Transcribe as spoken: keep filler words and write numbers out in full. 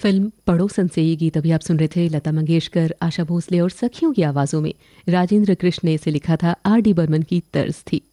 Film पड़ोसन से ये गीत अभी आप सुन रहे थे लता मंगेशकर, आशा भोसले और सखियों की आवाजों में। राजेंद्र कृष्ण ने इसे लिखा था, आर डी बर्मन की तर्ज थी।